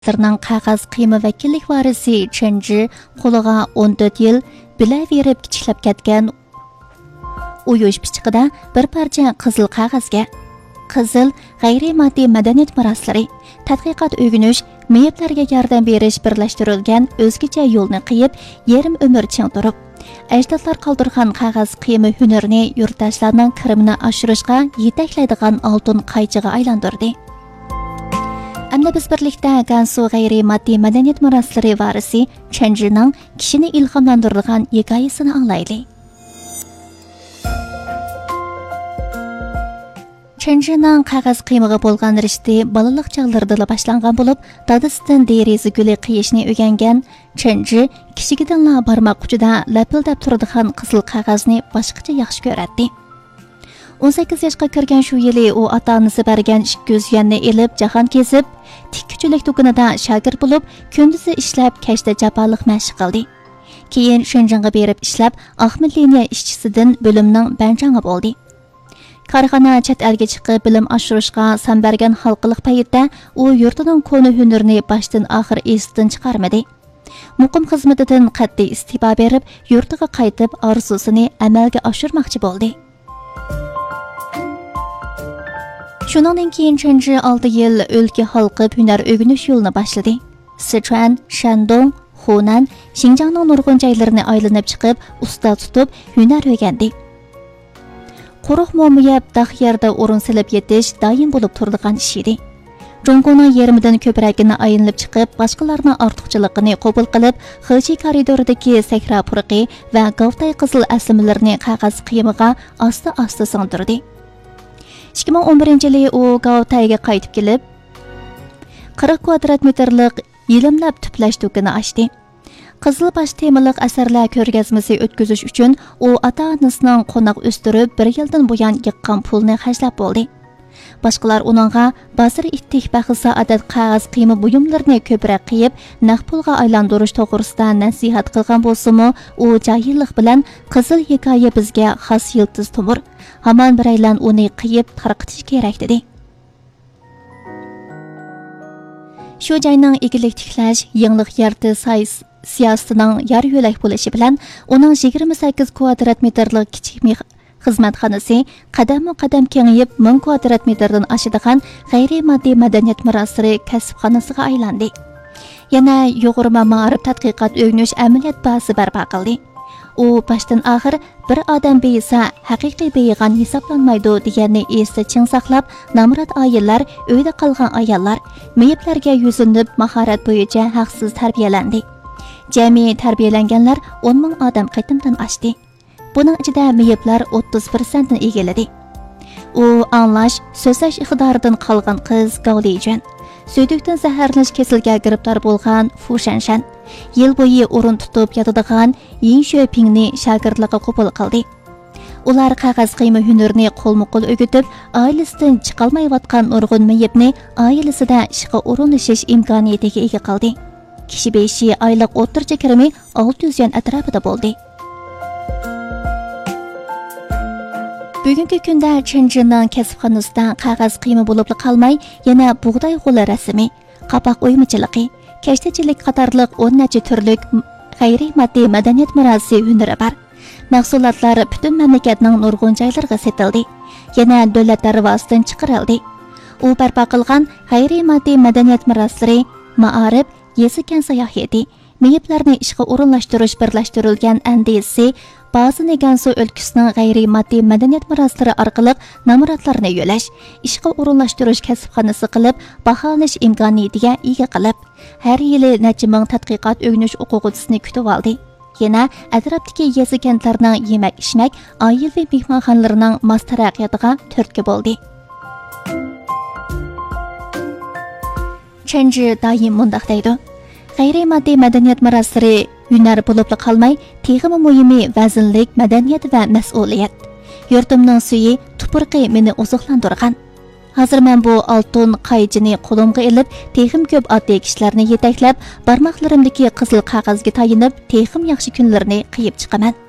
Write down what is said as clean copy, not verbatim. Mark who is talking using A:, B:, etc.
A: Sırның qağaz qiymi vakillik varisi Chenji qo'liga 14 yil bilaverib kichiklab ketgan uyush pichiqida bir parcha qizil qog'ozga qizil g'ayriy moddiy madaniyat meroslari tadqiqot o'rganish meyiblarga yordam berish birlashtirilgan o'zgacha yo'lni qiyib yarim umr ching turib ajdodlar qoldirgan qog'oz qiymi hunarini yurtdoshlarning kirimini oshirishga yetaklaydigan oltin qaychiga aylantirdi. Amda biz birlikda Gansu g'ayriy moddiy madaniyat meroslari varisi Chenjining kishini ilhomlantirgan hikoyasini anglaylik. Chenjining qog'oz qiymiga bo'lgan rishti balaliq chog'larida boshlangan bo'lib, dadasidan deriza guli qiyishni o'rgangan Chenji kishigidanla barmoq uchida lapildab turadigan qizil qog'ozni boshqacha yaxshi ko'radi. 18 yoshga kirgan shu yili u ota-onasi bergan 200 yuanni elib jahon kezib, tikkuchilik do'konida shogird bo'lib, kunduzi ishlab, kechda jafoliq mashq qildi. Keyin Shenjanga berib ishlab, Ahmed liniya ishchisidan bo'limning banjangi bo'ldi. Korxona chet elga chiqib bilim oshirishga san bergan xalqliq paytda u yurtining koni hunarini boshdan oxir esdan chiqarmadi. Muqim xizmatidan qat'iy istifa berib, yurtiga qaytib orzusini amalga oshirmoqchi bo'ldi. Shundan keyin Chenji 6 yil o'lka xalqib hunar o'rganish yo'lini boshladi. Sichuan, Shandong, Hunan, Xinjiangning nurg'un joylarini aylanib chiqib, usta tutib hunar o'rgandi. Quruq mo'miyab daq yerda o'rin silib yetish doim bo'lib turadigan ish edi. Jongkoning yarmidan ko'pragini aylanib chiqib, boshqalarning ortiqchiligini qabul qilib, Xiji koridoridagi sakra purqi va Gavtay qizil aslimlarini qog'oz qiymiga asta-asta singdirdi. 2011-yili u Gavtayga qaytib kelib, 40 kvadrat metrlik yilimlab tuplash do'koni ochdi. Qizilbash temiliq asarlar ko'rgazmasi o'tkazish uchun u ota-onasining qo'noq o'stirib 1 yildan buyon yiqqan pulni xajlab bo'ldi. Boshqalar uningga ba'zir ittik baxsa adad qog'oz qiymi buyumlarini ko'proq qiyib, naqd pulga aylantirish to'g'risida nasihat qilgan bo'lsa-mu, u jahillik bilan qizil hikoya bizga xos yiltiz tumur, hamon biraylan uni qiyib tarqitish kerak dedi. Shu joyning egilik tiklash, yangilik yarati siyosatining yar yo'lak bo'lishi bilan uning 28 kvadrat metrlik kichik xizmatxonasi qadam-qadam kengayib 1000 kvadrat metrdan oshadigan g'ayriy moddiy madaniyat meroslari kasbxonasiga aylandi. Yana yuqori ma'rif tadqiqot o'rganish amaliyot bazasi barpo qildi. U boshdan oxir bir odam beyisa haqiqiy beyigan hisoblanmaydi deganni esda ching saqlab, namrat ayollar, uyda qolgan ayollar, meyiblarga yuzinib mahorat bo'yicha haqsiz tarbiyalandi. Jami tarbiyalanganlar 10 ming odam qaytimdan oshdi. Buning ichida meyiblar 30% ni egalladi. U anglash, so'zlash iqtidoridan qolgan qiz Gaulijan, suydiqdan zaharlanish kasalga giribtor bo'lgan Fu Shanshan, yil bo'yi o'rin tutib yotadigan Yin Shuopingni shogirdlikka qabul qildi. Ular qog'oz qiymi hunarini qo'lma-qo'l o'rgatib, oilasidan chiqolmayotgan nurg'un meyibni oilasida ishga o'rinlashish imkoniyatiga ega qildi. Kishi beshi oylik o'rtacha kirimi 600 yuan atrofida bo'ldi. Bugungi kunda Chenjining kasbxonasida qog'oz qiymi bo'lib qolmay, yana bug'doy g'o'la rasmi, qapoq o'ymichiligi, kashtachilik qatorliq 10 necha turlik g'ayriy moddiy madaniyat merosi hunari bor. Mahsulotlar butun mamlakatning nurg'un joylariga sotildi. Yana davlat darvozasidan chiqarildi. U barpo qilgan g'ayriy moddiy madaniyat meroslari ma'arif, yesikan sayohati, meyiblarni ishga o'rinlashtirish birlashtirilgan andisi ba'zi Gansu o'lkasining g'ayriy moddiy madaniyat meroslari orqali namoratlarni yo'lash, ishga o'rinlashtirish kasbxonasi qilib, baholanish imkoniyatiga ega qilib, har yili necha ming tadqiqot o'rganish o'quvchisini kutib oldi. Yana atrofdagi yezi kentlarning yemak-ichmak, oilaviy mehmonxonalarining mos taraqqiyatiga turtki bo'ldi. Chenji doim mundaq deydi: g'ayriy moddiy madaniyat meroslari hunar bo'lib qolmay, texmi muhimi vaznlik, madaniyat va mas'uliyat. Yurtimning suyi, tuproqi meni oziqlantirgan. Hozir men bu oltin qaychini qo'limga olib, texim ko'p oddiy kishilarni yetaklab, barmoqlarimdagi qizil qog'ozga tayinib, texim yaxshi kunlarni qiyib chiqaman.